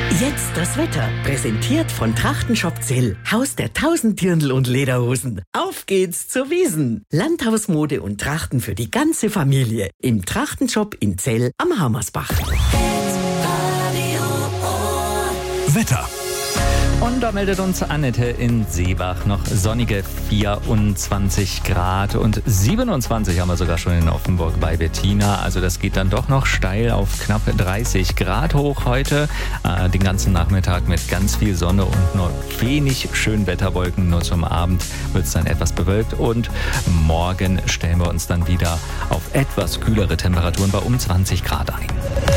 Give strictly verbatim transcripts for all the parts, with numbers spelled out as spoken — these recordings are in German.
Jetzt das Wetter. Präsentiert von Trachtenshop Zell. Haus der tausend Dirndl und Lederhosen. Auf geht's zur Wiesn. Landhausmode und Trachten für die ganze Familie. Im Trachtenshop in Zell am Hammersbach. Wetter. Und da meldet uns Annette in Seebach noch sonnige vierundzwanzig Grad und siebenundzwanzig haben wir sogar schon in Offenburg bei Bettina. Also das geht dann doch noch steil auf knapp dreißig Grad hoch heute. Äh, den ganzen Nachmittag mit ganz viel Sonne und nur wenig Schönwetterwolken. Nur zum Abend wird es dann etwas bewölkt und morgen stellen wir uns dann wieder auf etwas kühlere Temperaturen bei um zwanzig Grad ein.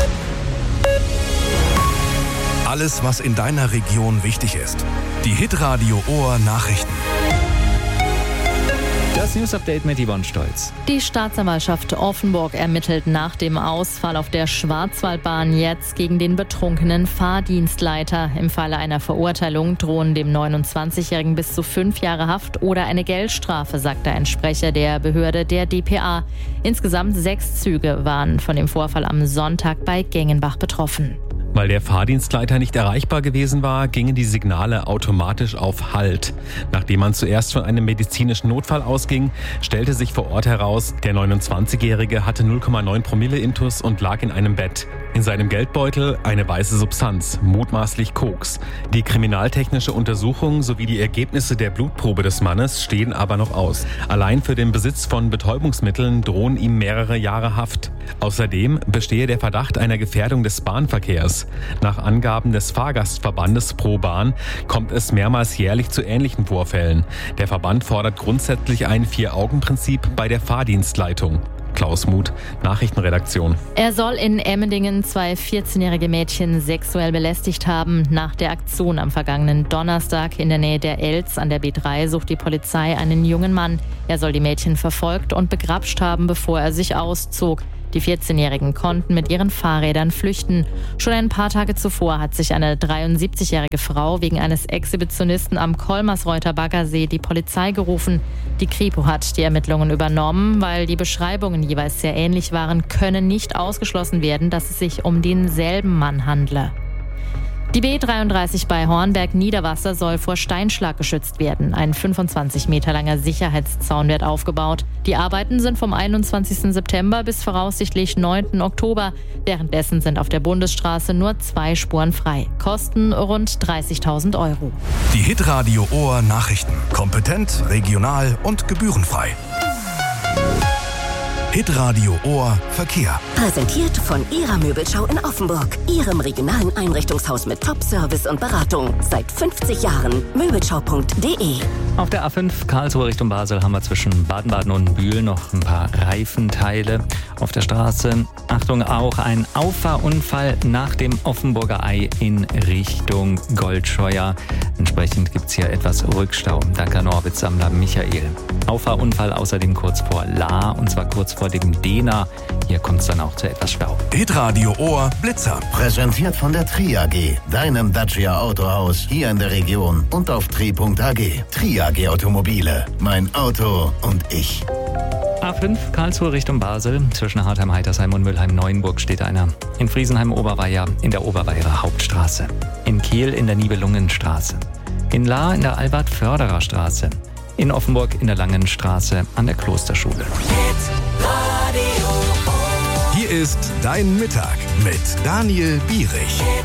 Alles, was in deiner Region wichtig ist. Die Hitradio Ohr Nachrichten. Das News-Update mit Yvonne Stolz. Die Staatsanwaltschaft Offenburg ermittelt nach dem Ausfall auf der Schwarzwaldbahn jetzt gegen den betrunkenen Fahrdienstleiter. Im Falle einer Verurteilung drohen dem neunundzwanzigjährigen bis zu fünf Jahre Haft oder eine Geldstrafe, sagte ein Sprecher der Behörde der D P A. Insgesamt sechs Züge waren von dem Vorfall am Sonntag bei Gengenbach betroffen. Weil der Fahrdienstleiter nicht erreichbar gewesen war, gingen die Signale automatisch auf Halt. Nachdem man zuerst von einem medizinischen Notfall ausging, stellte sich vor Ort heraus, der neunundzwanzigjährige hatte null Komma neun Promille Intus und lag in einem Bett. In seinem Geldbeutel eine weiße Substanz, mutmaßlich Koks. Die kriminaltechnische Untersuchung sowie die Ergebnisse der Blutprobe des Mannes stehen aber noch aus. Allein für den Besitz von Betäubungsmitteln drohen ihm mehrere Jahre Haft. Außerdem bestehe der Verdacht einer Gefährdung des Bahnverkehrs. Nach Angaben des Fahrgastverbandes Pro Bahn kommt es mehrmals jährlich zu ähnlichen Vorfällen. Der Verband fordert grundsätzlich ein Vier-Augen-Prinzip bei der Fahrdienstleitung. Klaus Muth, Nachrichtenredaktion. Er soll in Emmendingen zwei vierzehnjährige Mädchen sexuell belästigt haben. Nach der Aktion am vergangenen Donnerstag in der Nähe der Elz an der B drei sucht die Polizei einen jungen Mann. Er soll die Mädchen verfolgt und begrapscht haben, bevor er sich auszog. Die vierzehnjährigen konnten mit ihren Fahrrädern flüchten. Schon ein paar Tage zuvor hat sich eine dreiundsiebzigjährige Frau wegen eines Exhibitionisten am Kolmersreuter Baggersee die Polizei gerufen. Die Kripo hat die Ermittlungen übernommen, weil die Beschreibungen jeweils sehr ähnlich waren, können nicht ausgeschlossen werden, dass es sich um denselben Mann handle. Die B dreiunddreißig bei Hornberg-Niederwasser soll vor Steinschlag geschützt werden. Ein fünfundzwanzig Meter langer Sicherheitszaun wird aufgebaut. Die Arbeiten sind vom einundzwanzigsten September bis voraussichtlich neunten Oktober. Währenddessen sind auf der Bundesstraße nur zwei Spuren frei. Kosten rund dreißigtausend Euro. Die Hitradio Ohr Nachrichten. Kompetent, regional und gebührenfrei. Hitradio Ohr Verkehr. Präsentiert von Ihrer Möbelschau in Offenburg. Ihrem regionalen Einrichtungshaus mit Top-Service und Beratung. Seit fünfzig Jahren. Möbelschau punkt de. Auf der A fünf Karlsruhe Richtung Basel haben wir zwischen Baden-Baden und Bühl noch ein paar Reifenteile auf der Straße. Achtung, auch ein Auffahrunfall nach dem Offenburger Ei in Richtung Goldscheuer. Entsprechend gibt es hier etwas Rückstau. Danke an Orbitsammler Michael. Auffahrunfall außerdem kurz vor Lahr und zwar kurz vor dem Dehner. Hier kommt es dann auch zu etwas Stau. Hitradio Ohr Blitzer. Präsentiert von der Tri A G, deinem Dacia Autohaus hier in der Region und auf tri punkt a g. Tri A G Automobile, mein Auto und ich. A fünf Karlsruhe Richtung Basel. Zwischen Hartheim-Heitersheim und Mülheim-Neuenburg steht einer. In Friesenheim-Oberweier in der Oberweier Hauptstraße. In Kehl in der Nibelungenstraße. In Lahr in der Albert-Förderer Straße. In Offenburg in der Langenstraße an der Klosterschule. Hier ist Dein Mittag mit Daniel Bierich.